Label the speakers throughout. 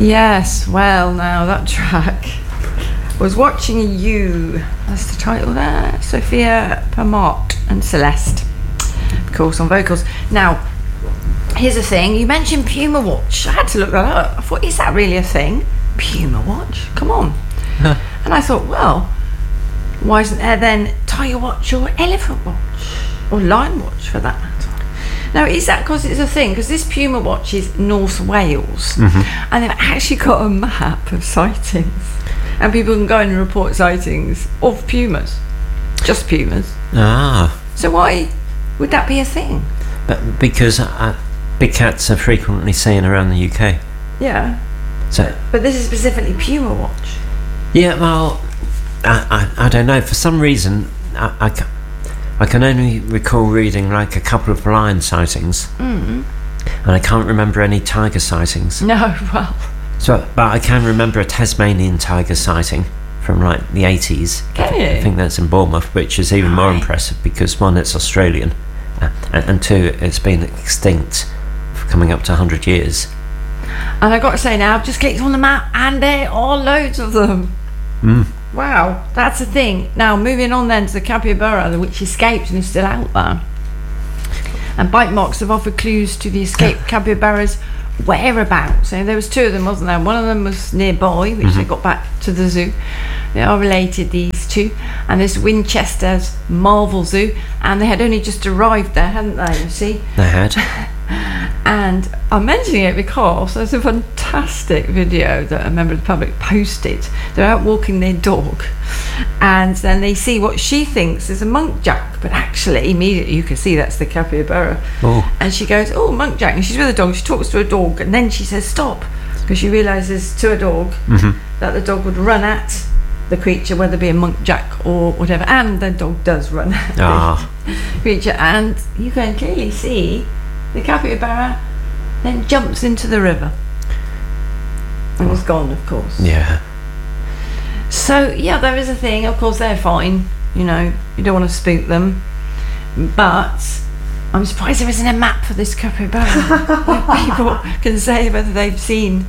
Speaker 1: Yes, well, now that track was Watching You. That's the title there. Sophia Pamart and Celeste, of course, on vocals. Now, here's the thing. You mentioned Puma Watch. I had to look that up. I thought, is that really a thing? Puma Watch? Come on. And I thought, well, why isn't there then Tiger Watch or Elephant Watch? Or Lion Watch, for that matter? Now, is that because it's a thing? Because this Puma Watch is North Wales, and they've actually got a map of sightings, and people can go and report sightings of pumas, just pumas.
Speaker 2: Ah.
Speaker 1: So why would that be a thing?
Speaker 2: But because big cats are frequently seen around the UK.
Speaker 1: Yeah.
Speaker 2: So.
Speaker 1: But this is specifically Puma Watch.
Speaker 2: Yeah, well, I don't know. For some reason, I can only recall reading like a couple of lion sightings, and I can't remember any tiger sightings.
Speaker 1: No, well.
Speaker 2: So, but I can remember a Tasmanian tiger sighting from like the 80s.
Speaker 1: Can you?
Speaker 2: I think that's in Bournemouth, which is even more impressive because one, it's Australian, and two, it's been extinct for coming up to 100 years.
Speaker 1: And I've got to say now, I've just clicked on the map, and there are loads of them. Wow, that's the thing. Now, moving on then to the capybara, which escaped and is still out there. And bite marks have offered clues to the escaped capybara's whereabouts. So there was two of them, wasn't there? One of them was nearby, which they got back to the zoo. They are related, these two. And this Winchester's Marvel Zoo. And they had only just arrived there, hadn't they, you see?
Speaker 2: They had.
Speaker 1: And I'm mentioning it because there's a fantastic video that a member of the public posted. They're out walking their dog, and then they see what she thinks is a muntjac, but actually immediately you can see that's the capybara. And she goes, oh, muntjac, and she's with a dog. She talks to a dog, and then she says stop, because she realises to a dog that the dog would run at the creature, whether it be a muntjac or whatever, and the dog does run at the creature, and you can clearly see the capybara then jumps into the river and is gone, of course.
Speaker 2: Yeah.
Speaker 1: So, yeah, there is a thing. Of course, they're fine. You know, you don't want to spook them. But I'm surprised there isn't a map for this capybara where people can say whether they've seen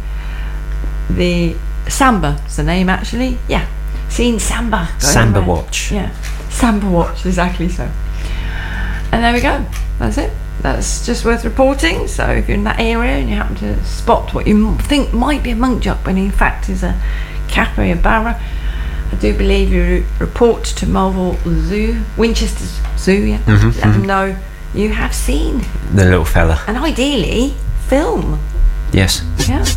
Speaker 1: the Samba. Is the name, actually? Yeah. Seen Samba.
Speaker 2: Samba Watch.
Speaker 1: Yeah. Samba Watch, exactly so. And there we go. That's it. That's just worth reporting. So if you're in that area and you happen to spot what you think might be a muntjac, but in fact is a capybara, I do believe you report to Marvel Zoo, Winchester Zoo, let them know you have seen
Speaker 2: the little fella.
Speaker 1: And ideally, film.
Speaker 2: Yes.
Speaker 1: Yeah.